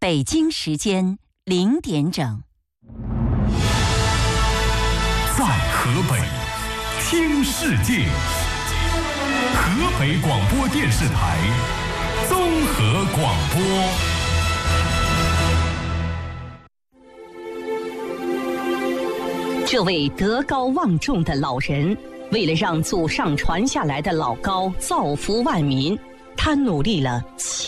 北京时间0点整。 在河北听世界，河北广播电视台综合广播。 这位德高望重的老人，为了让祖上传下来的老高造福万民，他努力了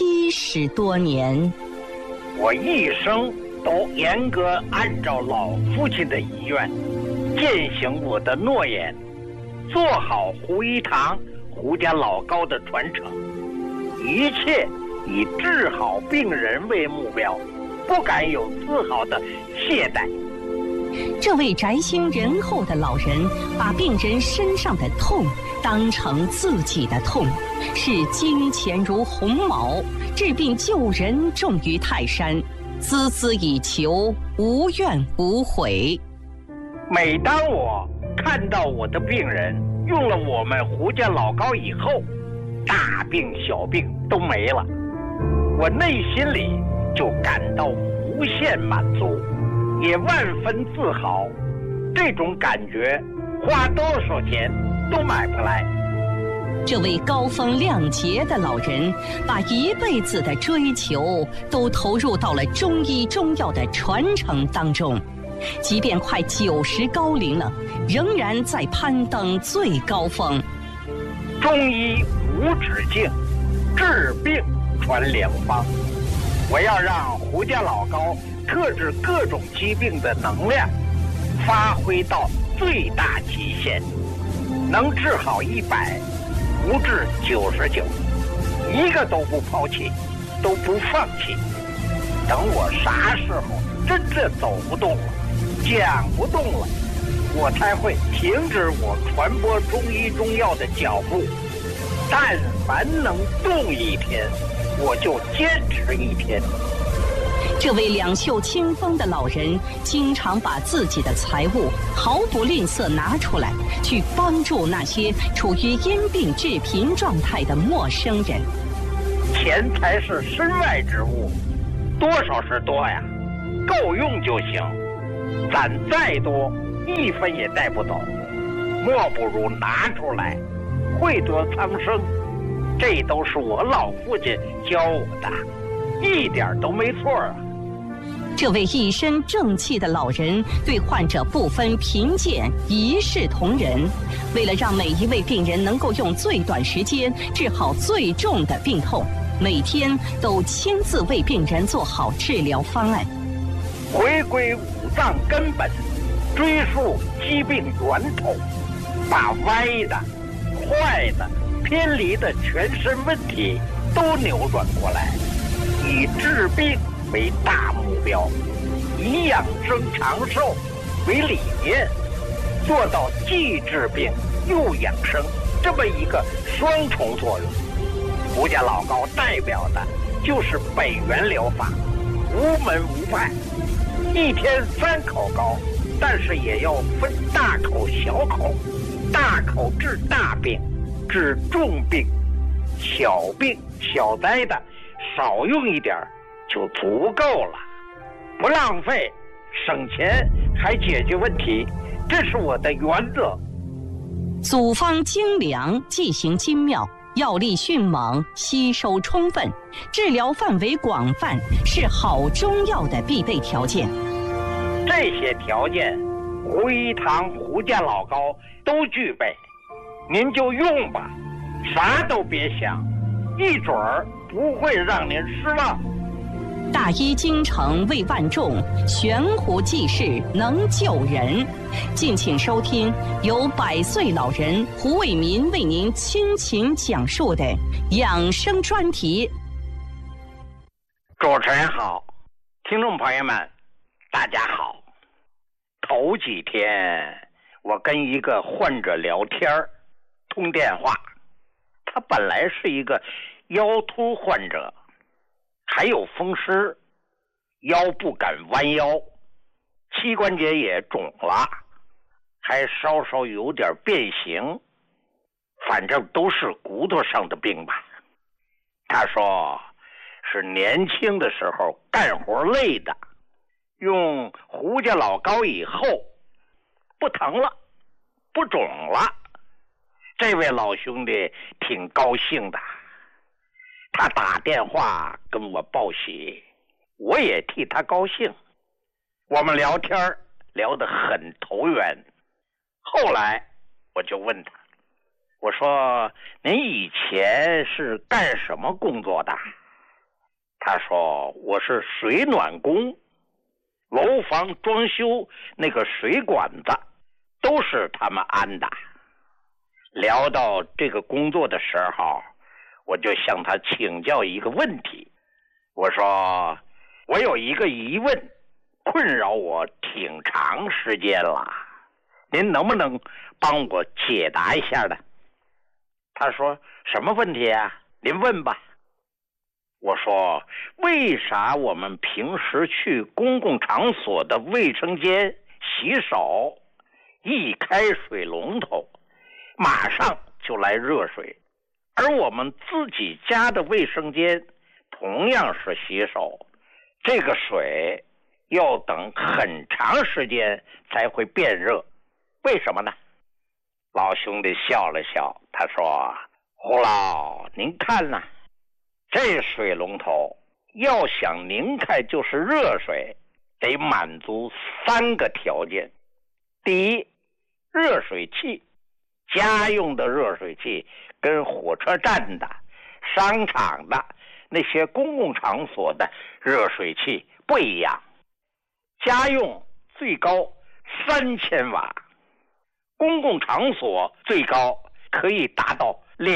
70多年。 我一生都严格按照老父亲的遗愿，践行我的诺言，做好胡一堂胡家老高的传承，一切以治好病人为目标，不敢有丝毫的懈怠。 这位宅心仁厚的老人，把病人身上的痛当成自己的痛，视金钱如鸿毛，治病救人重于泰山，孜孜以求，无怨无悔。 每当我看到我的病人用了我们胡家老高以后，大病小病都没了，我内心里就感到无限满足，也万分自豪。这种感觉花多少钱都买不来。 这位高风亮节的老人，把一辈子的追求都投入到了中医中药的传承当中，即便快90高龄了，仍然在攀登最高峰。 中医无止境，治病传良方。我要让胡家老高特治各种疾病的能量发挥到最大极限，能治好100，不治99，一个都不抛弃，都不放弃。等我啥时候真正走不动了，讲不动了，我才会停止我传播中医中药的脚步。但凡能动一天，我就坚持1天。 这位两袖清风的老人，经常把自己的财物毫不吝啬拿出来，去帮助那些处于因病致贫状态的陌生人。 钱财是身外之物，多少是多呀，够用就行。攒再多，1分也带不走，莫不如拿出来，惠得苍生。这都是我老父亲教我的，一点都没错啊。 这位一身正气的老人，对患者不分贫贱，一视同仁。为了让每一位病人能够用最短时间治好最重的病痛，每天都亲自为病人做好治疗方案。 回归五脏根本，追溯疾病源头，把歪的、坏的、偏离的全身问题都扭转过来，以治病为大目标，以养生长寿为理念，做到既治病又养生这么一个双重作用。胡家老高代表的就是北元疗法，无门无派，1天3口膏，但是也要分大口小口，大口治大病，治重病，小病小灾的少用一点就足够了，不浪费，省钱还解决问题，这是我的原则。 组方精良，剂行精妙，药力迅猛，吸收充分，治疗范围广泛，是好中药的必备条件。 这些条件，胡一堂胡家老高都具备，您就用吧，啥都别想，一准儿不会让您失望。 大医精诚为万众，悬壶济世能救人。敬请收听由100岁老人胡卫民为您倾情讲述的养生专题。 主持人好，听众朋友们大家好。头几天我跟一个患者聊天通电话，他本来是一个腰突患者，还有风湿，腰不敢弯腰，膝关节也肿了，还稍稍有点变形，反正都是骨头上的病吧。他说是年轻的时候干活累的，用胡家老膏以后不疼了，不肿了。这位老兄弟挺高兴的，他打电话跟我报喜，我也替他高兴。我们聊天聊得很投缘。后来我就问他，我说您以前是干什么工作的？他说我是水暖工，楼房装修那个水管子都是他们安的。聊到这个工作的时候，我就向他请教一个问题。我说我有一个疑问困扰我挺长时间了，您能不能帮我解答一下呢？他说什么问题啊？您问吧。我说为啥我们平时去公共场所的卫生间洗手，一开水龙头马上就来热水，而我们自己家的卫生间同样是洗手，这个水要等很长时间才会变热，为什么呢？老兄弟笑了笑，他说胡老您看呐，这水龙头要想拧开就是热水，得满足3个条件。第一，热水器，家用的热水器跟火车站的、商场的那些公共场所的热水器不一样，家用最高3000瓦，公共场所最高可以达到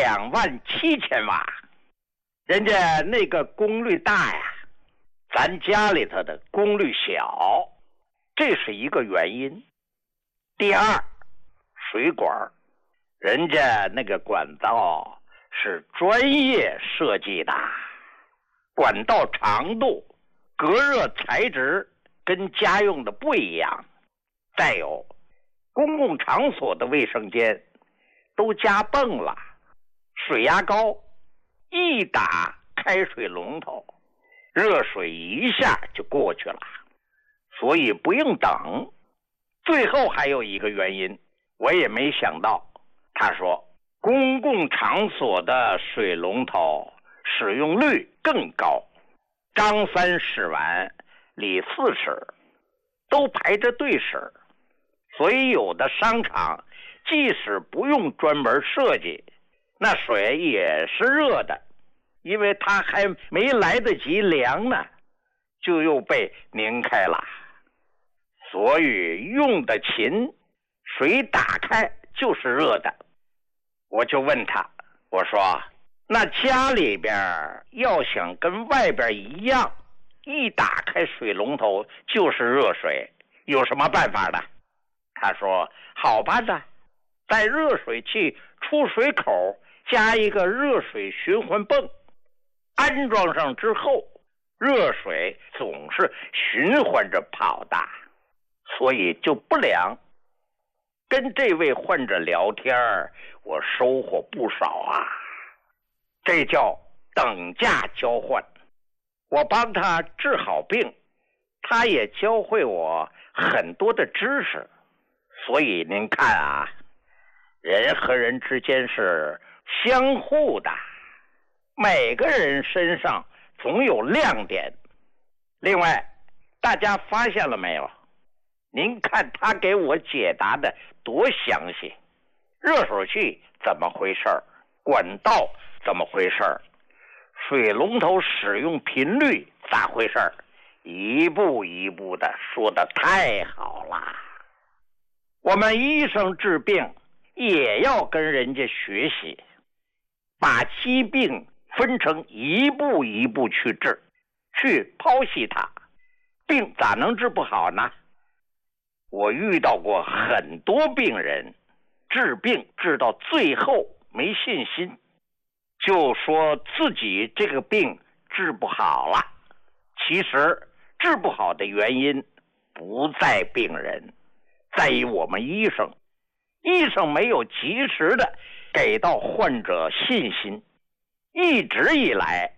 27000瓦。人家那个功率大呀，咱家里头的功率小，这是一个原因。第二，水管，人家那个管道是专业设计的，管道长度、隔热材质跟家用的不一样。再有，公共场所的卫生间都加泵了，水压高，一打开水龙头，热水一下就过去了，所以不用等。最后还有一个原因，我也没想到，他说公共场所的水龙头使用率更高，张3使完李4使，都排着队使，所以有的商场即使不用专门设计，那水也是热的，因为它还没来得及凉呢，就又被拧开了。所以用的勤，水打开就是热的。我就问他，我说那家里边要想跟外边一样，一打开水龙头就是热水，有什么办法呢？他说好办的，在热水器出水口加一个热水循环泵，安装上之后，热水总是循环着跑的，所以就不凉。跟这位患者聊天，我收获不少啊，这叫等价交换。我帮他治好病，他也教会我很多的知识。所以您看啊，人和人之间是相互的，每个人身上总有亮点。另外，大家发现了没有？您看他给我解答的多详细，热水器怎么回事，管道怎么回事，水龙头使用频率咋回事，一步一步的说得太好了。我们医生治病也要跟人家学习，把疾病分成一步一步去治，去剖析它，病咋能治不好呢？我遇到过很多病人，治病治到最后没信心，就说自己这个病治不好了。其实治不好的原因不在病人，在于我们医生。医生没有及时的给到患者信心，一直以来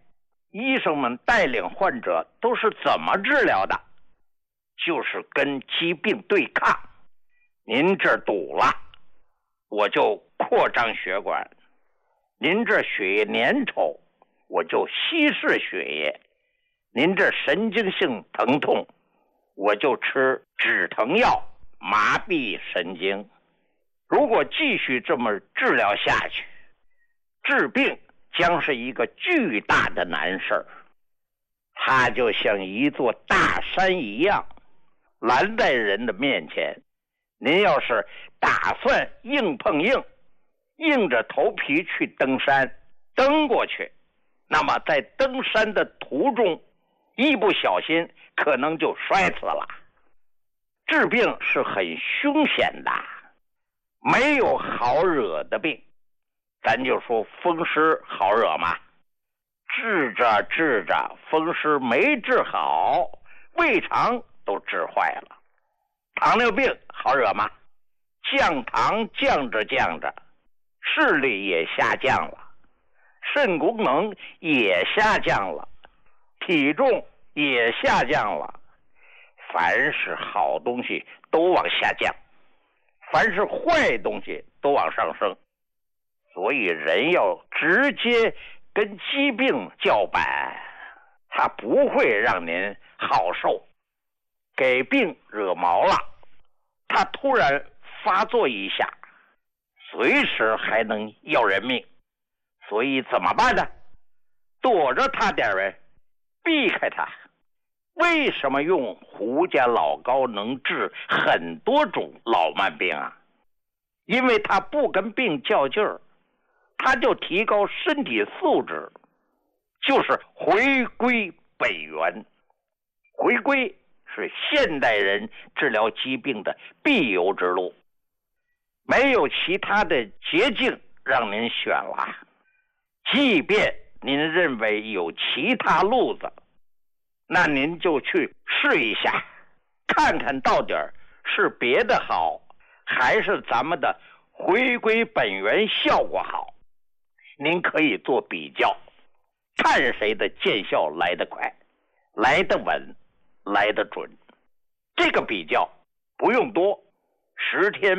医生们带领患者都是怎么治疗的？就是跟疾病对抗。您这儿堵了，我就扩张血管；您这血液粘稠，我就稀释血液；您这神经性疼痛，我就吃止疼药麻痹神经。如果继续这么治疗下去，治病将是一个巨大的难事儿。它就像一座大山一样，拦在人的面前。您要是打算硬碰硬，硬着头皮去登山，登过去，那么在登山的途中，一不小心可能就摔死了。治病是很凶险的，没有好惹的病。咱就说风湿好惹吗？治着治着，风湿没治好，胃肠都治坏了。糖尿病好惹吗？降糖降着降着，视力也下降了，肾功能也下降了，体重也下降了。凡是好东西都往下降，凡是坏东西都往上升。所以人要直接跟疾病叫板，他不会让您好受。给病惹毛了，他突然发作一下，随时还能要人命。所以怎么办呢？躲着他点人，避开他。为什么用胡家老膏能治很多种老慢病啊？因为他不跟病较劲儿，他就提高身体素质，就是回归本源。回归是现代人治疗疾病的必由之路，没有其他的捷径让您选了。即便您认为有其他路子，那您就去试一下，看看到底是别的好，还是咱们的回归本源效果好。您可以做比较，看谁的见效来得快，来得稳，来得准。这个比较不用多，10天